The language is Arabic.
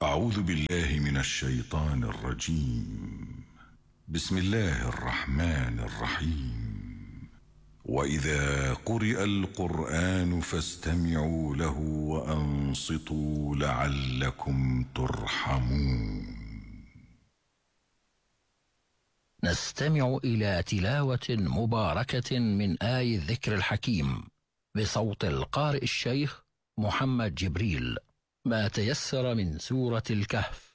أعوذ بالله من الشيطان الرجيم. بسم الله الرحمن الرحيم. وإذا قرئ القرآن فاستمعوا له وأنصتوا لعلكم ترحمون. نستمع إلى تلاوة مباركة من آي الذكر الحكيم بصوت القارئ الشيخ محمد جبريل، ما تيسر من سورة الكهف.